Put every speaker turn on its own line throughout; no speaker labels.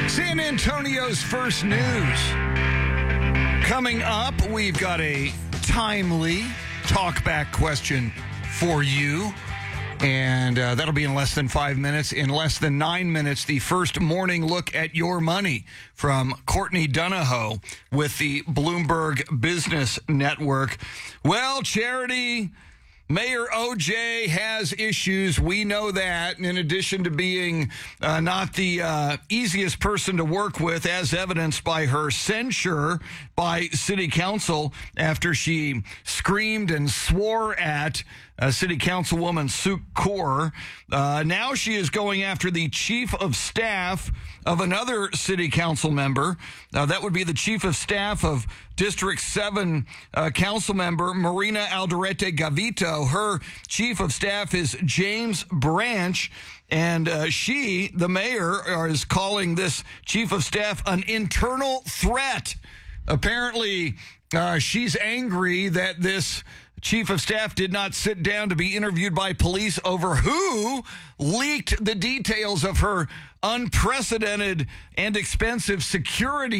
San Antonio's first news. Coming up, we've got a timely talkback question for you. And that'll be in less than 5 minutes. In less than 9 minutes, the first morning look at your money from Courtney Donahoe with the Bloomberg Business Network. Well, Charity, Mayor OJ has issues. We know that. In addition to being not the easiest person to work with, as evidenced by her censure by City Council after she screamed and swore at City Councilwoman Sue Kaur. Now she is going after the chief of staff of another City Council member. That would be the chief of staff of District 7 Council member Marina Alderete Gavito. Her chief of staff is James Branch. And she, the mayor, is calling this chief of staff an internal threat. Apparently, she's angry that this chief of staff did not sit down to be interviewed by police over who leaked the details of her unprecedented and expensive security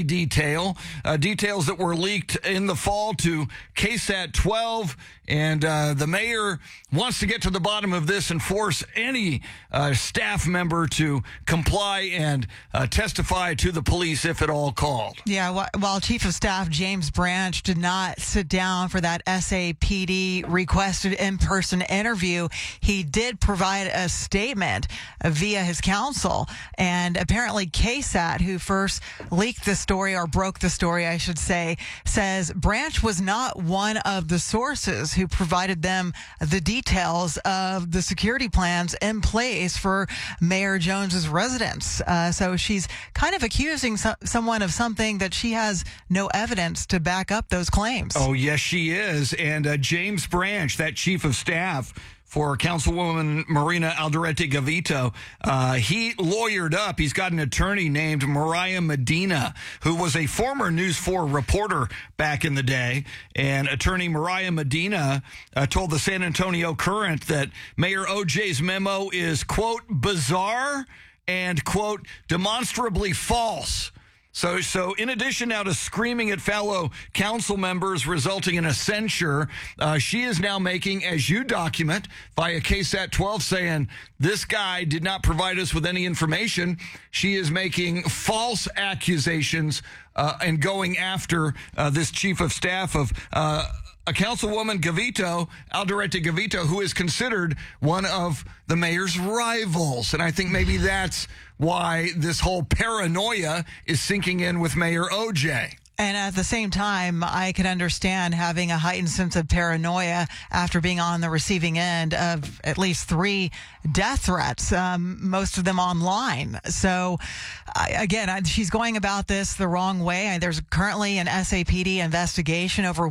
details that were leaked in the fall to KSAT 12. And the mayor wants to get to the bottom of this and force any staff member to comply and testify to the police if at all called.
Yeah, while Chief of Staff James Branch did not sit down for that SAPD requested in-person interview, he did provide a statement via his counsel. And apparently KSAT, who first leaked the story, or broke the story, I should say, says Branch was not one of the sources who provided them the details of the security plans in place for Mayor Jones's residence. So she's kind of accusing someone of something that she has no evidence to back up those claims.
Oh, yes, she is. And James Branch, that chief of staff for Councilwoman Marina Alderete Gavito, he lawyered up. He's got an attorney named Mariah Medina, who was a former News 4 reporter back in the day. And attorney Mariah Medina told the San Antonio Current that Mayor OJ's memo is, quote, bizarre and, quote, demonstrably false. So in addition now to screaming at fellow council members, resulting in a censure, she is now making, as you document, via KSAT 12, saying this guy did not provide us with any information. She is making false accusations and going after this chief of staff of a Councilwoman Gavito, Alderete Gavito, who is considered one of the mayor's rivals. And I think maybe that's why this whole paranoia is sinking in with Mayor OJ.
And at the same time, I can understand having a heightened sense of paranoia after being on the receiving end of at least 3 death threats, most of them online. So, again, she's going about this the wrong way. There's currently an SAPD investigation. Over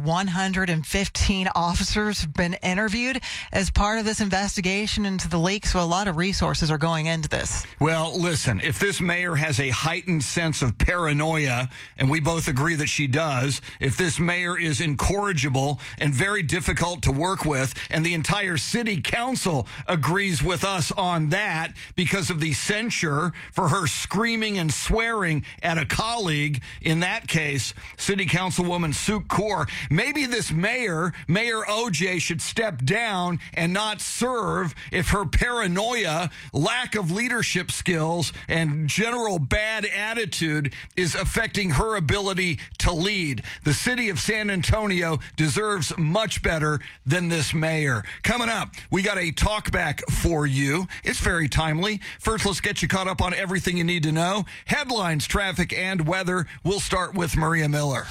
115 officers have been interviewed as part of this investigation into the leak. So a lot of resources are going into this.
Well, listen, if this mayor has a heightened sense of paranoia, and we both agree that she does, if this mayor is incorrigible and very difficult to work with, and the entire city council agrees with us on that because of the censure for her screaming and swearing at a colleague, in that case, City Councilwoman Sue Kaur, maybe this Mayor OJ, should step down and not serve if her paranoia, lack of leadership skills, and general bad attitude is affecting her ability to lead. The city of San Antonio deserves much better than this mayor. Coming up, we got a talkback for you. It's very timely. First, let's get you caught up on everything you need to know. Headlines, traffic, and weather. We'll start with Maria Miller.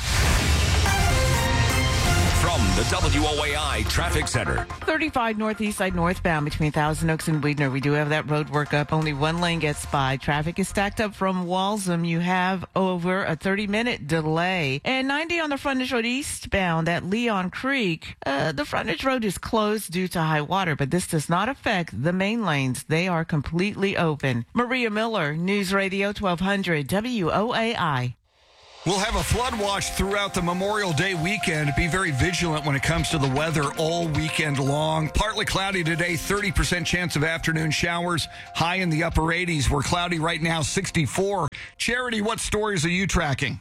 From the WOAI Traffic Center.
35 northeast side northbound between Thousand Oaks and Weidner. We do have that road work up. Only one lane gets by. Traffic is stacked up from Walsham. You have over a 30-minute delay. And 90 on the frontage road eastbound at Leon Creek. The frontage road is closed due to high water, but this does not affect the main lanes. They are completely open. Maria Miller, News Radio 1200 WOAI.
We'll have a flood watch throughout the Memorial Day weekend. Be very vigilant when it comes to the weather all weekend long. Partly cloudy today, 30% chance of afternoon showers. High in the upper 80s. We're cloudy right now, 64. Charity, what stories are you tracking?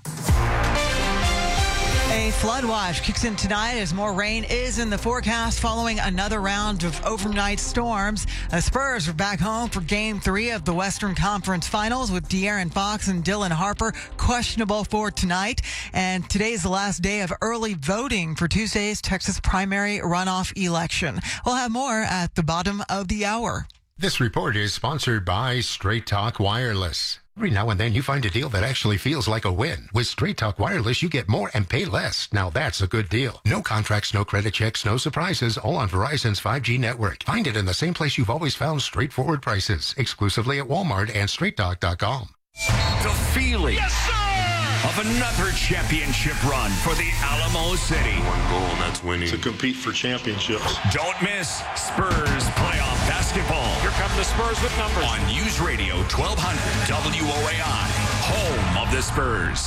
A flood watch kicks in tonight as more rain is in the forecast following another round of overnight storms. The Spurs are back home for Game 3 of the Western Conference Finals with De'Aaron Fox and Dylan Harper questionable for tonight. And today is the last day of early voting for Tuesday's Texas primary runoff election. We'll have more at the bottom of the hour.
This report is sponsored by Straight Talk Wireless. Every now and then you find a deal that actually feels like a win. With Straight Talk Wireless, you get more and pay less. Now that's a good deal. No contracts, no credit checks, no surprises, all on Verizon's 5G network. Find it in the same place you've always found straightforward prices, exclusively at Walmart and StraightTalk.com.
The feeling of another championship run for the Alamo City.
One goal, and that's winning. To compete for championships.
Don't miss Spurs playoff basketball.
Here come the Spurs with numbers.
On News Radio 1200 WOAI, home of the Spurs.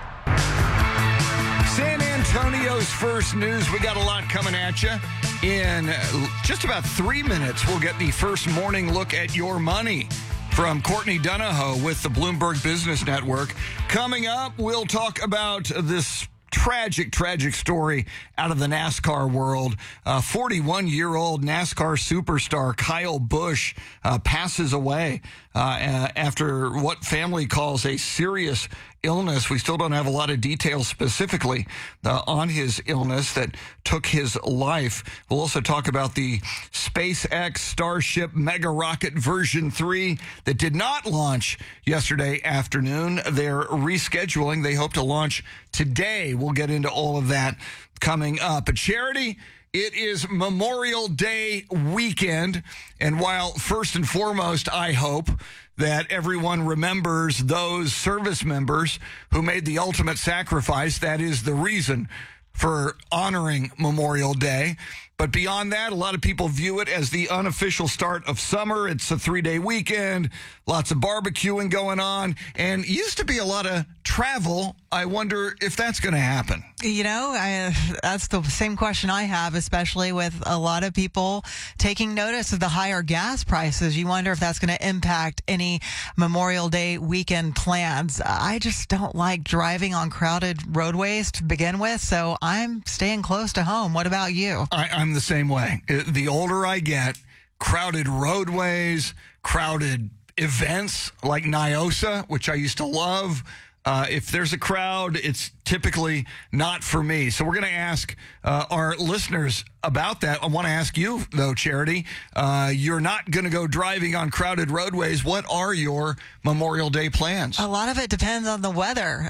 San Antonio's first news. We got a lot coming at you. In just about 3 minutes, we'll get the first morning look at your money from Courtney Donahoe with the Bloomberg Business Network. Coming up, we'll talk about this tragic story out of the NASCAR world. 41-year-old NASCAR superstar Kyle Busch passes away after what family calls a serious illness. We still don't have a lot of details specifically on his illness that took his life. We'll also talk about the SpaceX Starship Mega Rocket version 3 that did not launch yesterday afternoon. They're rescheduling. They hope to launch today. We'll get into all of that coming up. At Charity, it is Memorial Day weekend, and while first and foremost, I hope that everyone remembers those service members who made the ultimate sacrifice. That is the reason for honoring Memorial Day. But beyond that, a lot of people view it as the unofficial start of summer. It's a 3-day weekend, lots of barbecuing going on, and used to be a lot of travel. I wonder if that's going to happen.
You know, that's the same question I have, especially with a lot of people taking notice of the higher gas prices. You wonder if that's going to impact any Memorial Day weekend plans. I just don't like driving on crowded roadways to begin with, so I'm staying close to home. What about you?
I'm the same way. The older I get, crowded roadways, crowded events like NIOSA, which I used to love. If there's a crowd, it's typically not for me. So we're going to ask our listeners about that. I want to ask you, though, Charity. You're not going to go driving on crowded roadways. What are your Memorial Day plans?
A lot of it depends on the weather.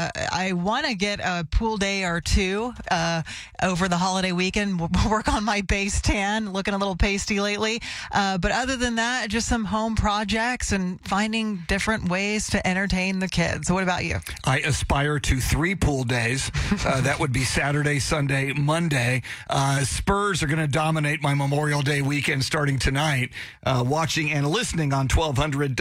I want to get a pool day or two over the holiday weekend. We'll work on my base tan, looking a little pasty lately. But other than that, just some home projects and finding different ways to entertain the kids. So what about you?
I aspire to 3 pool days. That would be Saturday, Sunday, Monday. Spurs are going to dominate my Memorial Day weekend starting tonight, watching and listening on 1200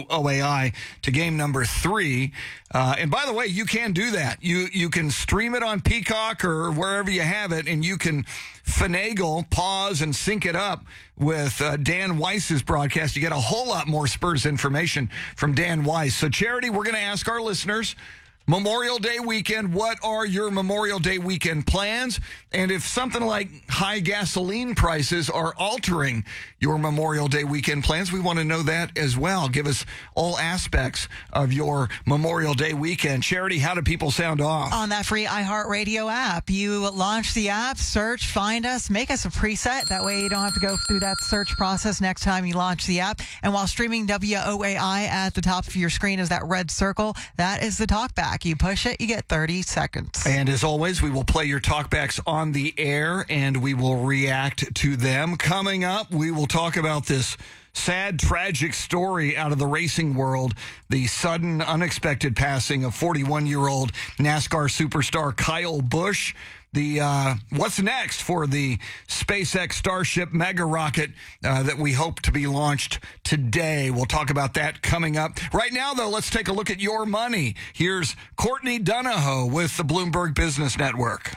WOAI to game number 3. And by the way, you can do that. You can stream it on Peacock or wherever you have it, and you can finagle, pause, and sync it up with Dan Weiss's broadcast. You get a whole lot more Spurs information from Dan Weiss. So, Charity, we're going to ask our listeners, Memorial Day weekend, what are your Memorial Day weekend plans? And if something like high gasoline prices are altering your Memorial Day weekend plans, we want to know that as well. Give us all aspects of your Memorial Day weekend. Charity, how do people sound off?
On that free iHeartRadio app. You launch the app, search, find us, make us a preset. That way you don't have to go through that search process next time you launch the app. And while streaming WOAI, at the top of your screen is that red circle. That is the talkback. You push it, you get 30 seconds.
And as always, we will play your talkbacks on the air, and we will react to them. Coming up, we will talk about this sad, tragic story out of the racing world, the sudden, unexpected passing of 41-year-old NASCAR superstar Kyle Busch. what's next for the SpaceX Starship mega rocket that we hope to be launched today. We'll talk about that coming up. Right now, though, let's take a look at your money. Here's Courtney Donahoe with the Bloomberg Business Network.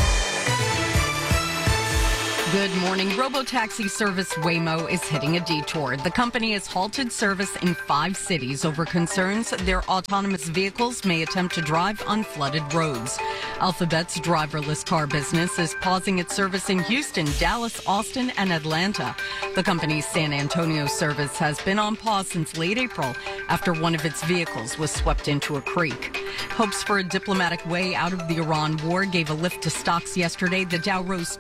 Good morning. Robotaxi service Waymo is hitting a detour. The company has halted service in 5 cities over concerns their autonomous vehicles may attempt to drive on flooded roads. Alphabet's driverless car business is pausing its service in Houston, Dallas, Austin, and Atlanta. The company's San Antonio service has been on pause since late April after one of its vehicles was swept into a creek. Hopes for a diplomatic way out of the Iran war gave a lift to stocks yesterday. The Dow rose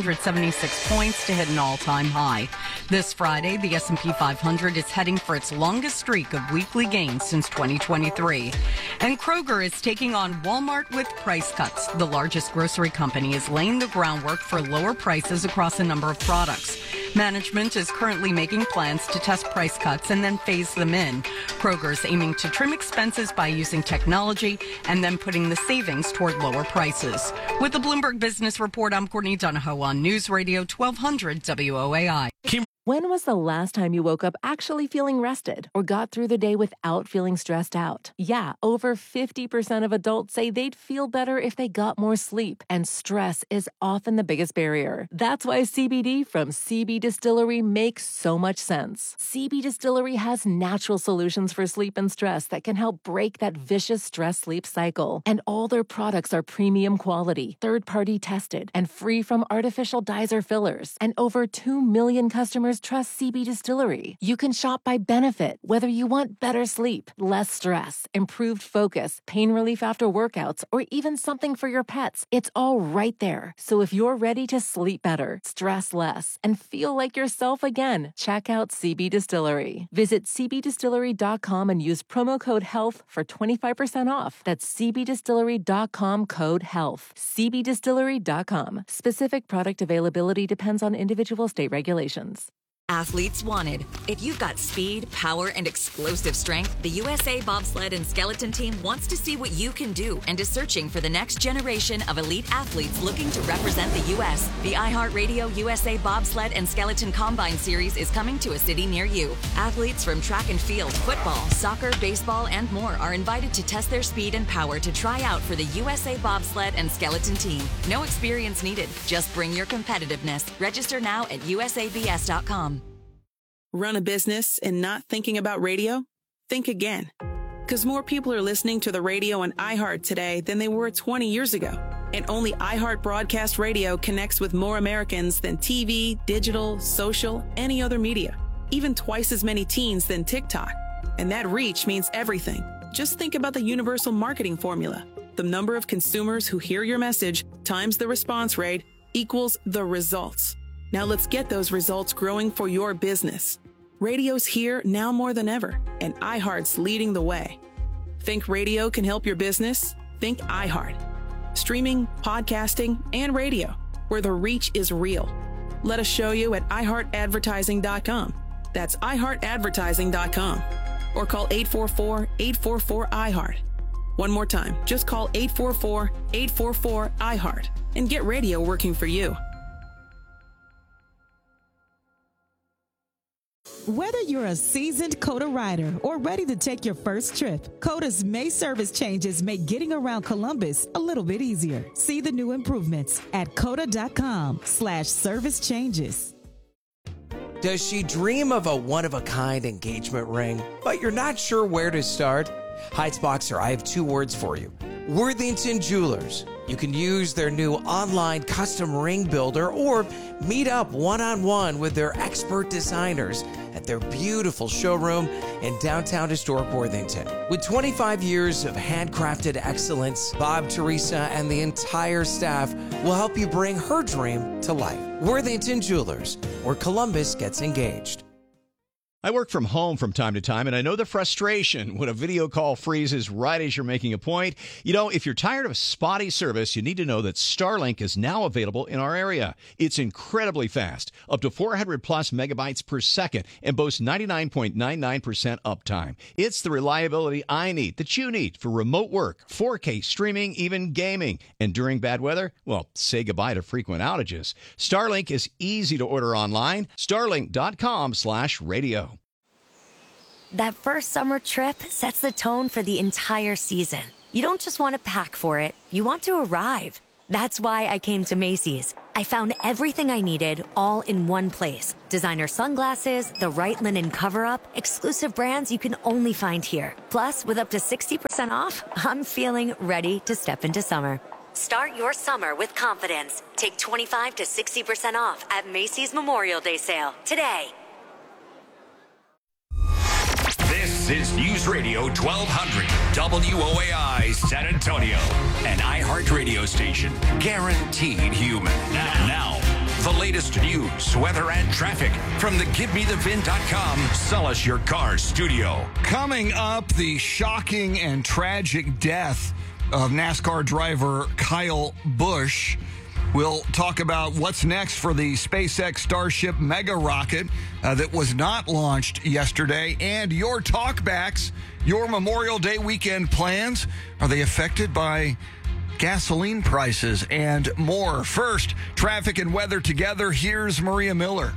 276 points to hit an all-time high. This Friday, the S&P 500 is heading for its longest streak of weekly gains since 2023. And Kroger is taking on Walmart with price cuts. The largest grocery company is laying the groundwork for lower prices across a number of products. Management is currently making plans to test price cuts and then phase them in. Kroger's aiming to trim expenses by using technology and then putting the savings toward lower prices. With the Bloomberg Business Report, I'm Courtney Donahoe on News Radio 1200 WOAI.
When was the last time you woke up actually feeling rested or got through the day without feeling stressed out? Yeah, over 50% of adults say they'd feel better if they got more sleep, and stress is often the biggest barrier. That's why CBD from CB Distillery makes so much sense. CB Distillery has natural solutions for sleep and stress that can help break that vicious stress-sleep cycle. And all their products are premium quality, third-party tested, and free from artificial dyes or fillers. And over 2 million customers trust CB Distillery. You can shop by benefit, whether you want better sleep, less stress, improved focus, pain relief after workouts, or even something for your pets. It's all right there. So if you're ready to sleep better, stress less, and feel like yourself again, check out CB Distillery. Visit cbdistillery.com and use promo code HEALTH for 25% off. That's cbdistillery.com code HEALTH. cbdistillery.com. Specific product availability depends on individual state regulations.
Athletes wanted. If you've got speed, power, and explosive strength, the USA Bobsled and Skeleton Team wants to see what you can do and is searching for the next generation of elite athletes looking to represent the U.S. The iHeartRadio USA Bobsled and Skeleton Combine Series is coming to a city near you. Athletes from track and field, football, soccer, baseball, and more are invited to test their speed and power to try out for the USA Bobsled and Skeleton Team. No experience needed. Just bring your competitiveness. Register now at usabs.com.
Run a business and not thinking about radio? Think again. Because more people are listening to the radio on iHeart today than they were 20 years ago. And only iHeart Broadcast Radio connects with more Americans than TV, digital, social, any other media. Even twice as many teens than TikTok. And that reach means everything. Just think about the universal marketing formula. The number of consumers who hear your message times the response rate equals the results. Now let's get those results growing for your business. Radio's here now more than ever, and iHeart's leading the way. Think radio can help your business? Think iHeart. Streaming, podcasting, and radio, where the reach is real. Let us show you at iHeartAdvertising.com. That's iHeartAdvertising.com. Or call 844-844-iHeart. One more time, just call 844-844-iHeart and get radio working for you.
Whether you're a seasoned COTA rider or ready to take your first trip, COTA's May service changes make getting around Columbus a little bit easier. See the new improvements at COTA.com/service changes.
Does she dream of a one-of-a-kind engagement ring, but you're not sure where to start? Heights Boxer, I have 2 words for you. Worthington Jewelers. You can use their new online custom ring builder or meet up one-on-one with their expert designers at their beautiful showroom in downtown historic Worthington. With 25 years of handcrafted excellence, Bob, Teresa, and the entire staff will help you bring her dream to life. Worthington Jewelers, where Columbus gets engaged.
I work from home from time to time, and I know the frustration when a video call freezes right as you're making a point. You know, if you're tired of spotty service, you need to know that Starlink is now available in our area. It's incredibly fast, up to 400 plus megabytes per second, and boasts 99.99% uptime. It's the reliability I need, that you need, for remote work, 4K streaming, even gaming. And during bad weather, well, say goodbye to frequent outages. Starlink is easy to order online. Starlink.com/radio.
That first summer trip sets the tone for the entire season. You don't just want to pack for it, you want to arrive. That's why I came to Macy's. I found everything I needed all in one place. Designer sunglasses, the right linen cover-up, exclusive brands you can only find here. Plus, with up to 60% off, I'm feeling ready to step into summer. Start your summer with confidence. Take 25 to 60% off at Macy's Memorial Day sale today.
This is News Radio 1200 WOAI San Antonio, an iHeart radio station guaranteed human. Now, the latest news, weather, and traffic from the GiveMeTheVin.com Sell Us Your Car studio.
Coming up, the shocking and tragic death of NASCAR driver Kyle Busch. We'll talk about what's next for the SpaceX Starship mega rocket that was not launched yesterday, and your talkbacks, your Memorial Day weekend plans. Are they affected by gasoline prices and more? First, traffic and weather together. Here's Maria Miller.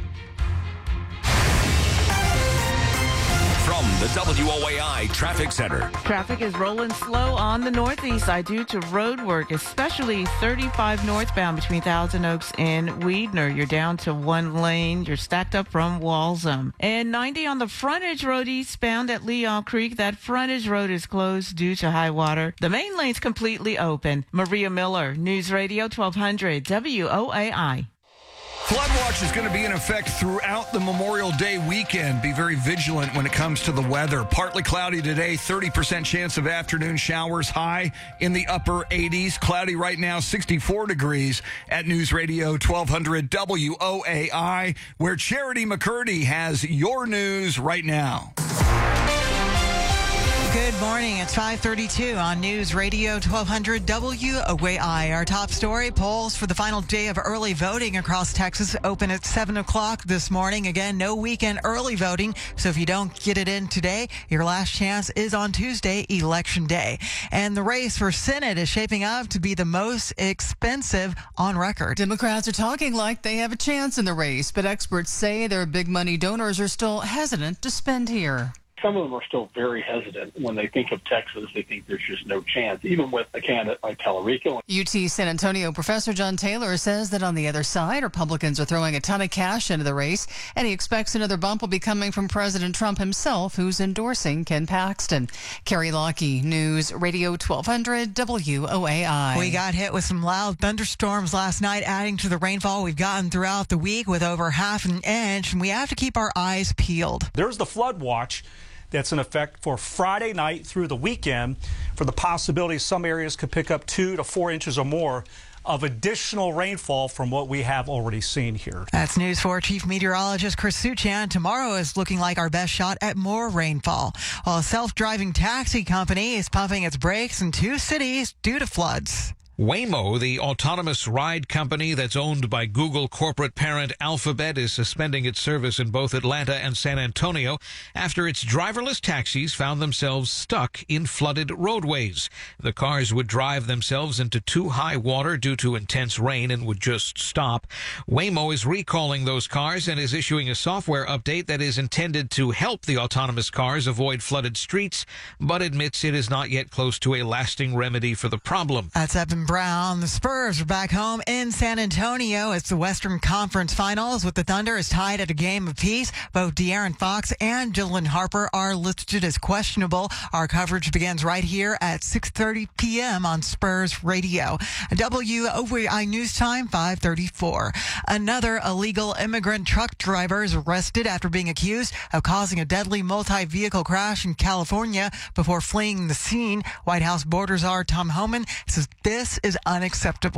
From the WOAI Traffic Center.
Traffic is rolling slow on the northeast side due to road work, especially 35 northbound between Thousand Oaks and Weidner. You're down to one lane. You're stacked up from Walsham. And 90 on the frontage road eastbound at Leon Creek. That frontage road is closed due to high water. The main lane's completely open. Maria Miller, News Radio 1200 WOAI.
Flood watch is going to be in effect throughout the Memorial Day weekend. Be very vigilant when it comes to the weather. Partly cloudy today, 30% chance of afternoon showers, high in the upper 80s. Cloudy right now, 64 degrees at News Radio 1200 WOAI, where Charity McCurdy has your news right now.
Good morning. It's 5:32 on News Radio 1200 WOAI. Our top story, polls for the final day of early voting across Texas open at 7 o'clock this morning. Again, no weekend early voting, so if you don't get it in today, your last chance is on Tuesday, Election Day. And the race for Senate is shaping up to be the most expensive on record.
Democrats are talking like they have a chance in the race, but experts say their big money donors are still hesitant to spend here.
Some of them are still very hesitant. When they think of Texas, they think there's just no chance, even with a candidate like Tallarico.
UT San Antonio professor John Taylor says that on the other side, Republicans are throwing a ton of cash into the race, and he expects another bump will be coming from President Trump himself, who's endorsing Ken Paxton. Carrie Lockie, News Radio 1200 WOAI.
We got hit with some loud thunderstorms last night, adding to the rainfall we've gotten throughout the week with over half an inch, and we have to keep our eyes peeled.
There's the flood watch that's in effect for Friday night through the weekend, for the possibility some areas could pick up 2 to 4 inches or more of additional rainfall from what we have already seen here.
That's News 4 Chief Meteorologist Chris Suchan. Tomorrow is looking like our best shot at more rainfall, while a self-driving taxi company is pumping its brakes in 2 cities due to floods.
Waymo, the autonomous ride company that's owned by Google corporate parent Alphabet, is suspending its service in both Atlanta and San Antonio after its driverless taxis found themselves stuck in flooded roadways. The cars would drive themselves into too high water due to intense rain and would just stop. Waymo is recalling those cars and is issuing a software update that is intended to help the autonomous cars avoid flooded streets, but admits it is not yet close to a lasting remedy for the problem.
That's Evan Brown. The Spurs are back home in San Antonio. It's the Western Conference Finals, with the Thunder is tied at a game apiece. Both De'Aaron Fox and Dylan Harper are listed as questionable. Our coverage begins right here at 6:30 p.m. on Spurs Radio. WOAI News Time, 5:34. Another illegal immigrant truck driver is arrested after being accused of causing a deadly multi-vehicle crash in California before fleeing the scene. White House border czar Tom Homan says this is unacceptable.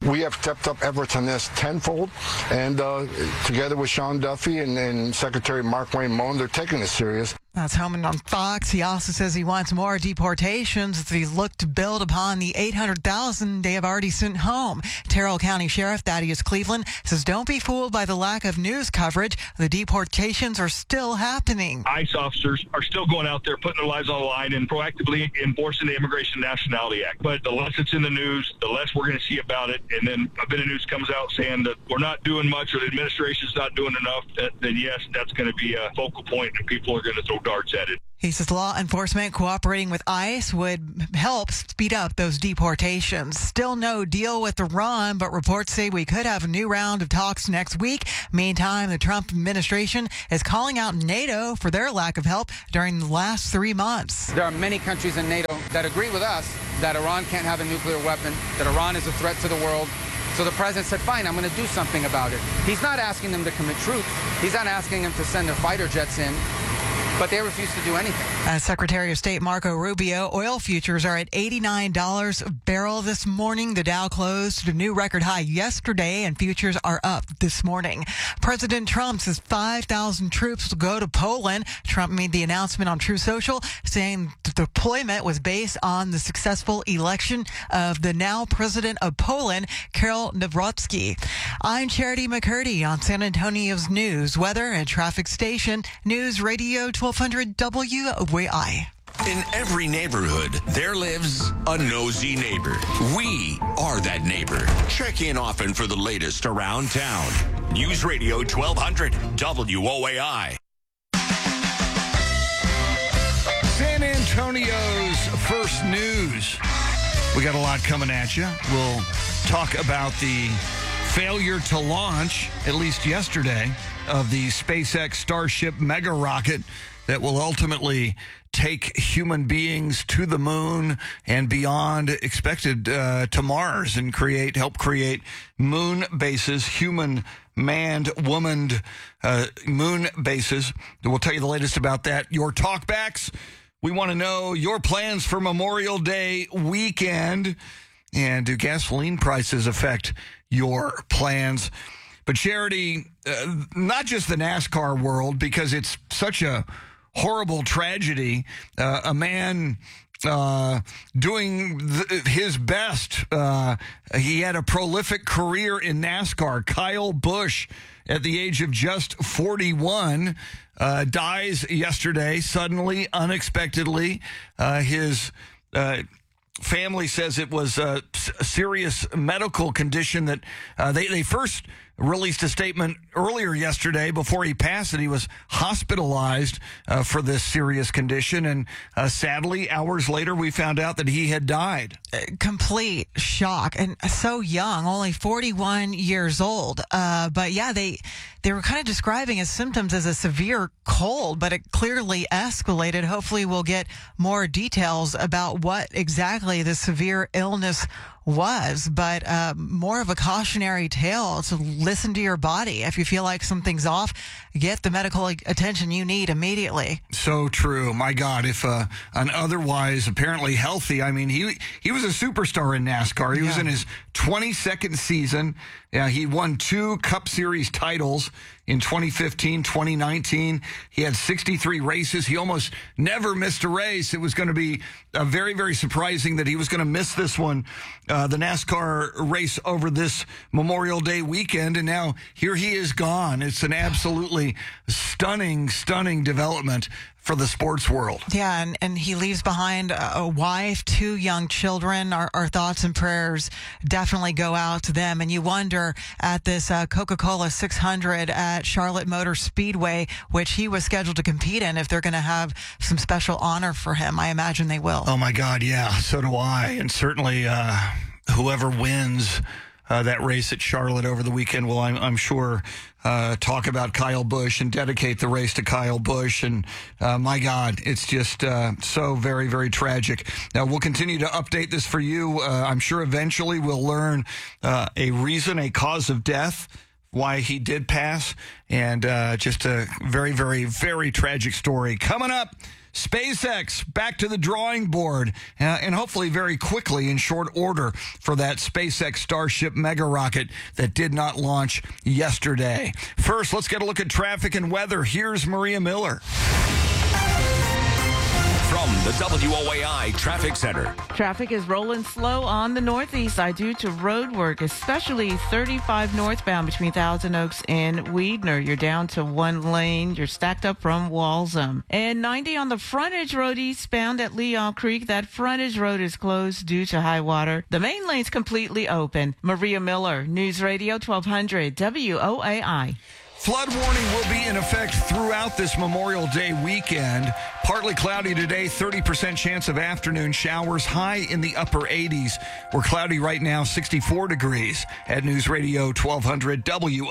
We have stepped up efforts on this tenfold, and together with Sean Duffy and Secretary Mark Wayne Moen, they're taking this serious.
That's Homan on Fox. He also says he wants more deportations as he looked to build upon the 800,000 they have already sent home. Terrell County Sheriff Thaddeus Cleveland says don't be fooled by the lack of news coverage. The deportations are still happening.
ICE officers are still going out there putting their lives on the line and proactively enforcing the Immigration and Nationality Act. But the less it's in the news, the less we're going to see about it. And then a bit of news comes out saying that we're not doing much or the administration's not doing enough, then yes, that's going to be a focal point and people are going to throw darts at it.
He says law enforcement cooperating with ICE would help speed up those deportations. Still no deal with Iran, but reports say we could have a new round of talks next week. Meantime, the Trump administration is calling out NATO for their lack of help during the last 3 months.
There are many countries in NATO that agree with us that Iran can't have a nuclear weapon, that Iran is a threat to the world. So the president said, fine, I'm going to do something about it. He's not asking them to commit troops. He's not asking them to send their fighter jets in. But they refuse to do anything. As
Secretary of State Marco Rubio, oil futures are at $89 a barrel this morning. The Dow closed at a new record high yesterday, and futures are up this morning. President Trump says 5,000 troops will go to Poland. Trump made the announcement on Truth Social, saying the deployment was based on the successful election of the now president of Poland, Karol Nawrocki. I'm Charity McCurdy on San Antonio's news, weather, and traffic station, News Radio 1200 WOAI.
In every neighborhood, there lives a nosy neighbor. We are that neighbor. Check in often for the latest around town. News Radio 1200 WOAI.
San Antonio's first news. We got a lot coming at you. We'll talk about the failure to launch, at least yesterday, of the SpaceX Starship mega rocket that will ultimately take human beings to the moon and beyond, expected to Mars, and help create moon bases, human manned, womaned moon bases. We'll tell you the latest about that. Your talkbacks. We want to know your plans for Memorial Day weekend, and do gasoline prices affect your plans? But Charity, not just the NASCAR world, because it's such a horrible tragedy. A man doing his best. He had a prolific career in NASCAR. Kyle Busch, at the age of just 41, dies yesterday, suddenly, unexpectedly. His family says it was a serious medical condition that they first released a statement earlier yesterday before he passed that he was hospitalized for this serious condition. And sadly, hours later, we found out that he had died.
Complete shock. And so young, only 41 years old. But yeah, they were kind of describing his symptoms as a severe cold, but it clearly escalated. Hopefully we'll get more details about what exactly the severe illness was, but more of a cautionary tale to listen to your body. If you feel like something's off, get the medical attention you need immediately. So true. My God, if an otherwise apparently healthy, I mean, he was a superstar in NASCAR. He was in his 22nd season. He won 2 Cup Series titles in 2015, 2019. He had 63 races. He almost never missed a race. It was going to be very, very surprising that he was going to miss this one, the NASCAR race over this Memorial Day weekend. And now here he is gone. It's an absolutely stunning, stunning development for the sports world. Yeah, and he leaves behind a wife, 2 young children. Our thoughts and prayers definitely go out to them. And you wonder at this Coca-Cola 600 at Charlotte Motor Speedway, which he was scheduled to compete in, if they're going to have some special honor for him. I imagine they will. Oh, my God, yeah, so do I. And certainly whoever wins that race at Charlotte over the weekend will, I'm sure, talk about Kyle Busch and dedicate the race to Kyle Busch. And my God, it's just so very, very tragic. Now, we'll continue to update this for you. I'm sure eventually we'll learn a reason, a cause of death, why he did pass, and just a very, very, very tragic story. Coming up,
SpaceX back to the drawing board, and hopefully very quickly in short order for that SpaceX Starship mega rocket that did not launch yesterday. First, let's get a look at traffic and weather. Here's Maria Miller.
From the WOAI Traffic Center.
Traffic is rolling slow on the northeast side due to road work, especially 35 northbound between Thousand Oaks and Weidner. You're down to one lane. You're stacked up from Walsham. And 90 on the frontage road eastbound at Leon Creek. That frontage road is closed due to high water. The main lane's completely open. Maria Miller, News Radio 1200 WOAI.
Flood warning will be in effect throughout this Memorial Day weekend. Partly cloudy today, 30% chance of afternoon showers, high in the upper 80s. We're cloudy right now, 64 degrees at News Radio 1200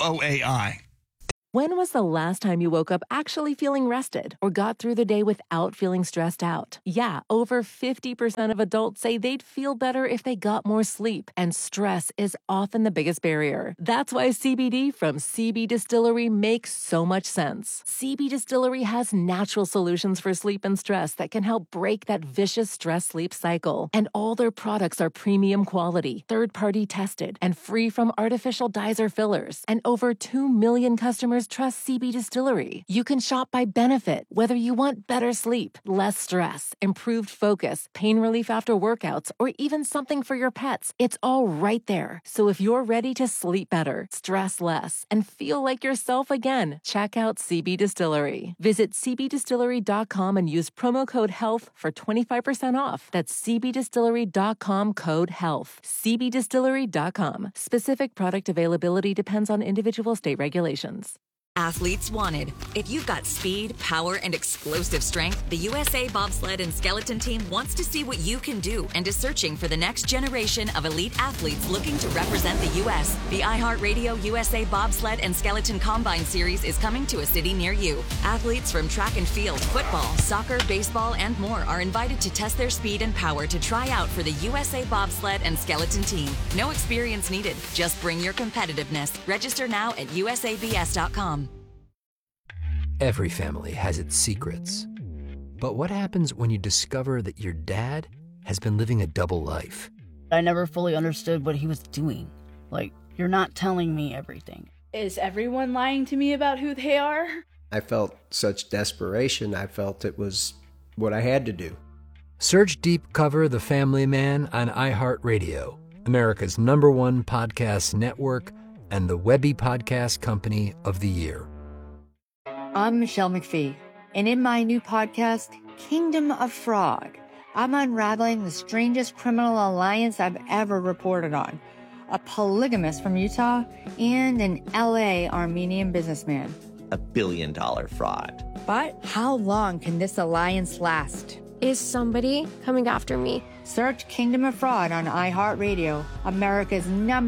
WOAI.
When was the last time you woke up actually feeling rested or got through the day without feeling stressed out? Yeah, over 50% of adults say they'd feel better if they got more sleep, and stress is often the biggest barrier. That's why CBD from CB Distillery makes so much sense. CB Distillery has natural solutions for sleep and stress that can help break that vicious stress-sleep cycle. And all their products are premium quality, third-party tested, and free from artificial dyes or fillers. And over 2 million customers trust CB Distillery. You can shop by benefit, whether you want better sleep, less stress, improved focus, pain relief after workouts, or even something for your pets. It's all right there. So if you're ready to sleep better, stress less, and feel like yourself again, check out CB Distillery. Visit cbdistillery.com and use promo code HEALTH for 25% off. That's cbdistillery.com code HEALTH. cbdistillery.com. Specific product availability depends on individual state regulations.
Athletes wanted. If you've got speed, power, and explosive strength, the USA Bobsled and Skeleton Team wants to see what you can do and is searching for the next generation of elite athletes looking to represent the U.S. The iHeartRadio USA Bobsled and Skeleton Combine Series is coming to a city near you. Athletes from track and field, football, soccer, baseball, and more are invited to test their speed and power to try out for the USA Bobsled and Skeleton Team. No experience needed. Just bring your competitiveness. Register now at usabs.com.
Every family has its secrets. But what happens when you discover that your dad has been living a double life?
I never fully understood what he was doing. Like, you're not telling me everything.
Is everyone lying to me about who they are?
I felt such desperation. I felt it was what I had to do.
Search Deep Cover The Family Man on iHeartRadio, America's #1 podcast network and the Webby Podcast Company of the Year.
I'm Michelle McPhee, and in my new podcast, Kingdom of Frog, I'm unraveling the strangest criminal alliance I've ever reported on. A polygamist from Utah and an LA Armenian businessman.
$1 billion fraud.
But how long can this alliance last?
Is somebody coming after me?
Search Kingdom of Fraud on iHeartRadio, America's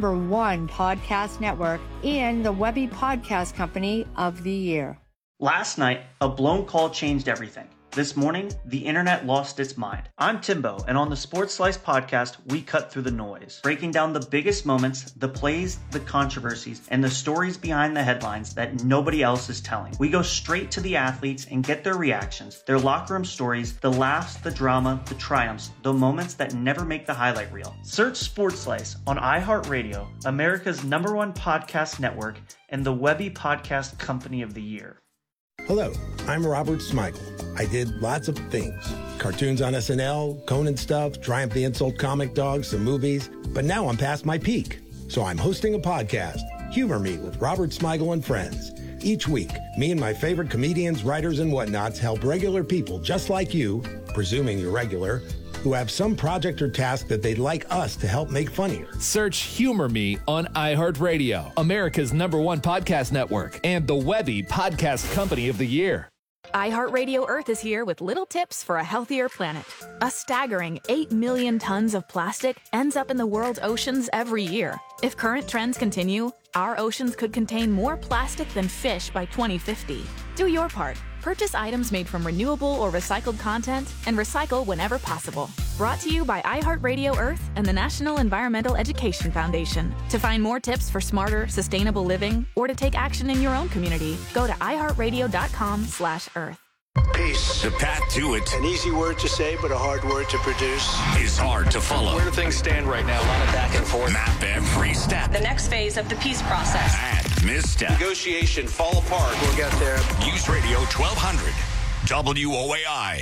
#1 podcast network, and the Webby Podcast Company of the Year.
Last night, a blown call changed everything. This morning, the internet lost its mind. I'm Timbo, and on the Sports Slice podcast, we cut through the noise, breaking down the biggest moments, the plays, the controversies, and the stories behind the headlines that nobody else is telling. We go straight to the athletes and get their reactions, their locker room stories, the laughs, the drama, the triumphs, the moments that never make the highlight reel. Search Sports Slice on iHeartRadio, America's #1 podcast network, and the Webby Podcast Company of the Year.
Hello, I'm Robert Smigel. I did lots of things. Cartoons on SNL, Conan stuff, Triumph the Insult Comic Dog, some movies. But now I'm past my peak. So I'm hosting a podcast, Humor Me with Robert Smigel and Friends. Each week, me and my favorite comedians, writers, and whatnots help regular people just like you, presuming you're regular, who have some project or task that they'd like us to help make funnier.
Search Humor Me on iHeartRadio, America's #1 podcast network, and the Webby Podcast Company of the Year.
iHeartRadio Earth is here with little tips for a healthier planet. A staggering 8 million tons of plastic ends up in the world's oceans every year. If current trends continue, our oceans could contain more plastic than fish by 2050. Do your part. Purchase items made from renewable or recycled content and recycle whenever possible. Brought to you by iHeartRadio Earth and the National Environmental Education Foundation. To find more tips for smarter, sustainable living or to take action in your own community, go to iHeartRadio.com/Earth.
Peace.
The path to it
An easy word to say, but a hard word to produce.
is hard to follow.
Where do things stand right now? A lot of back and forth.
Map every step
The next phase of the peace process.
and misstep.
Negotiation fall apart. We'll get there.
News Radio 1200 WOAI.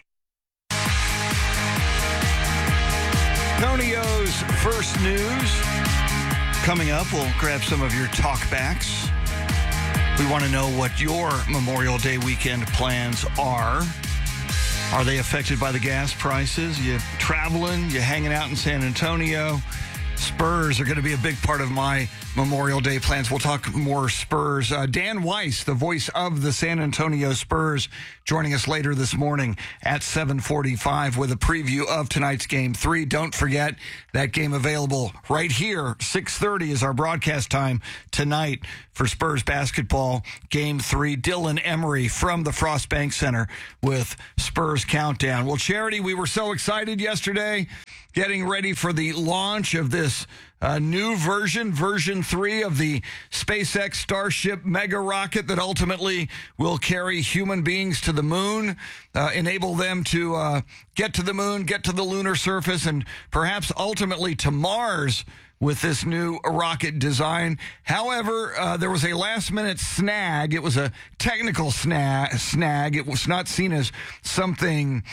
Antonio's first news. Coming up, we'll grab some of your talkbacks. We want to know what your Memorial Day weekend plans are. Are they affected by the gas prices? You traveling? You hanging out in San Antonio? Spurs are going to be a big part of my Memorial Day plans. We'll talk more Spurs. Dan Weiss, the voice of the San Antonio Spurs, joining us later this morning at 7:45 with a preview of tonight's Game 3. Don't forget that game available right here. 6:30 is our broadcast time tonight for Spurs basketball Game 3. Dylan Emery from the Frost Bank Center with Spurs Countdown. Well, Charity, we were so excited yesterday getting ready for the launch of this new version 3 of the SpaceX Starship mega rocket that ultimately will carry human beings to the moon, enable them to get to the moon, get to the lunar surface, and perhaps ultimately to Mars with this new rocket design. However, there was a last-minute snag. It was a technical snag. It was not seen as something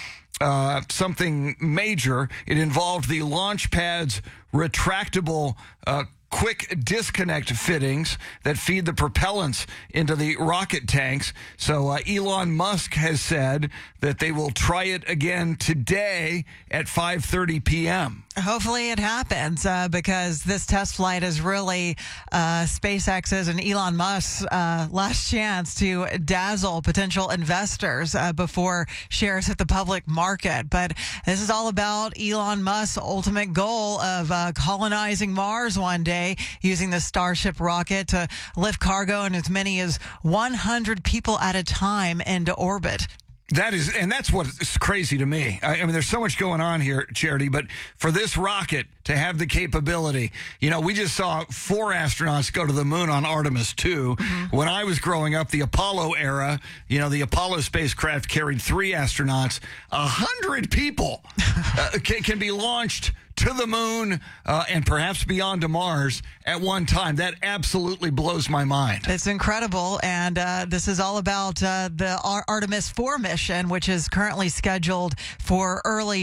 major. It involved the launch pad's retractable quick disconnect fittings that feed the propellants into the rocket tanks. So Elon Musk has said that they will try it again today at 5:30 p.m.
Hopefully it happens because this test flight is really SpaceX's and Elon Musk's last chance to dazzle potential investors before shares hit the public market. But this is all about Elon Musk's ultimate goal of colonizing Mars one day using the Starship rocket to lift cargo and as many as 100 people at a time into orbit.
That's what's crazy to me. I mean, there's so much going on here, Charity, but for this rocket to have the capability, we just saw 4 astronauts go to the moon on Artemis 2. Mm-hmm. When I was growing up, the Apollo era, the Apollo spacecraft carried 3 astronauts. 100 people can be launched to the moon and perhaps beyond to Mars at one time. That absolutely blows my mind.
It's incredible. And this is all about the Artemis 4 mission, which is currently scheduled for early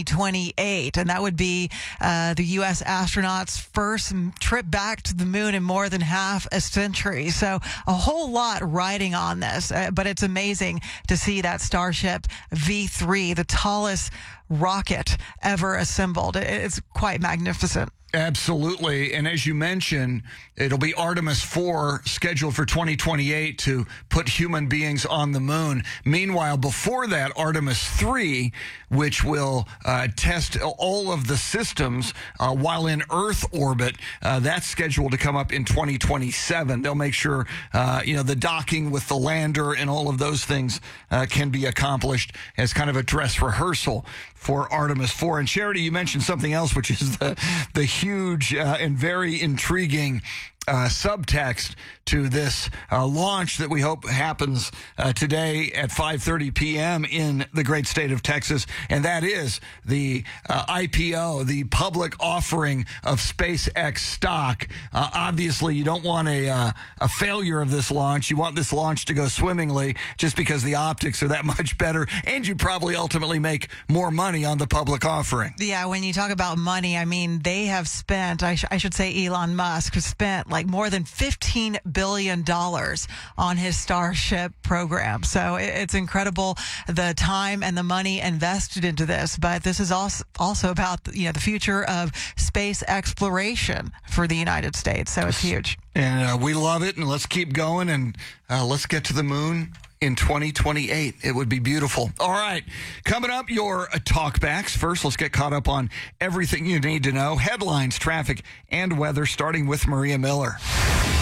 2028. And that would be the U.S. astronauts' first trip back to the moon in more than half a century. So a whole lot riding on this. But it's amazing to see that Starship V3, the tallest rocket ever assembled. It's quite magnificent.
Absolutely. And as you mentioned, it'll be Artemis 4 scheduled for 2028 to put human beings on the moon. Meanwhile, before that, Artemis 3, which will test all of the systems while in Earth orbit, that's scheduled to come up in 2027. They'll make sure, the docking with the lander and all of those things can be accomplished as kind of a dress rehearsal for Artemis 4. And Charity, you mentioned something else, which is the huge and very intriguing subtext to this launch that we hope happens today at 5:30 p.m. in the great state of Texas, and that is the IPO, the public offering of SpaceX stock. Obviously, you don't want a failure of this launch. You want this launch to go swimmingly just because the optics are that much better, and you probably ultimately make more money on the public offering.
Yeah, when you talk about money, I mean, they have spent, I should say Elon Musk has spent like more than $15 billion on his Starship program. So it's incredible the time and the money invested into this. But this is also about the future of space exploration for the United States. So it's huge.
And we love it. And let's keep going. And let's get to the moon in 2028. It would be beautiful. All right. Coming up, your talkbacks. First, let's get caught up on everything you need to know. Headlines, traffic, and weather, starting with Maria Miller.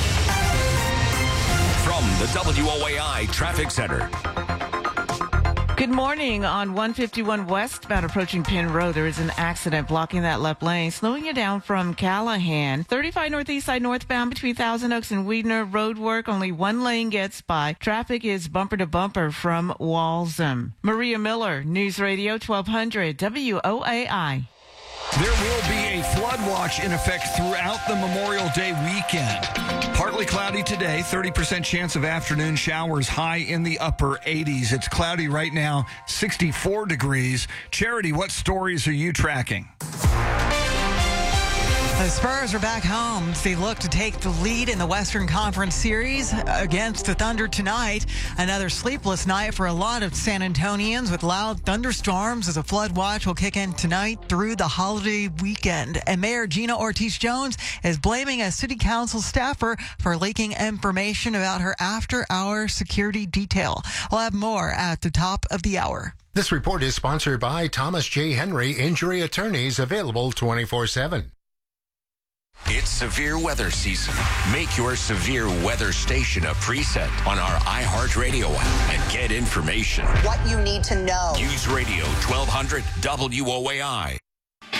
From the WOAI Traffic Center.
Good morning. On 151 westbound approaching Penn Road, there is an accident blocking that left lane, slowing you down from Callahan. 35 northeast side northbound between Thousand Oaks and Weidner. Road work, only one lane gets by. Traffic is bumper to bumper from Walsham. Maria Miller, News Radio 1200 WOAI.
There will be a flood watch in effect throughout the Memorial Day weekend. Partly cloudy today, 30% chance of afternoon showers, high in the upper 80s. It's cloudy right now, 64 degrees. Charity, what stories are you tracking?
The Spurs are back home as they look to take the lead in the Western Conference Series against the Thunder tonight. Another sleepless night for a lot of San Antonians with loud thunderstorms as a flood watch will kick in tonight through the holiday weekend. And Mayor Gina Ortiz-Jones is blaming a city council staffer for leaking information about her after-hour security detail. We'll have more at the top of the hour.
This report is sponsored by Thomas J. Henry Injury Attorneys, available 24/7.
It's severe weather season. Make your severe weather station a preset on our iHeartRadio app and get information.
What you need to know.
News Radio 1200 WOAI.